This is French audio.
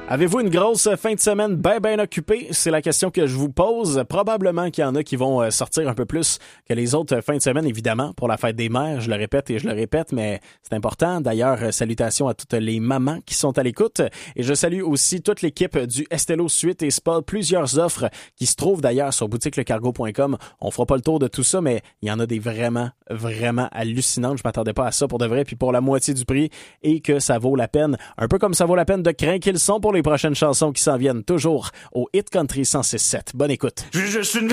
Avez-vous une grosse fin de semaine bien occupée? C'est la question que je vous pose. Probablement qu'il y en a qui vont sortir un peu plus que les autres fins de semaine, évidemment, pour la fête des mères. Je le répète et je le répète, mais c'est important. D'ailleurs, salutations à toutes les mamans qui sont à l'écoute. Et je salue aussi toute l'équipe du Estelo Suite et Spa. Plusieurs offres qui se trouvent d'ailleurs sur boutiquelecargo.com. On fera pas le tour de tout ça, mais il y en a des vraiment hallucinantes. Je m'attendais pas à ça pour de vrai, puis pour la moitié du prix et que ça vaut la peine. Un peu comme ça vaut la peine de craquer le son pour les prochaines chansons qui s'en viennent toujours au Hit Country 106.7. Bonne écoute. Je suis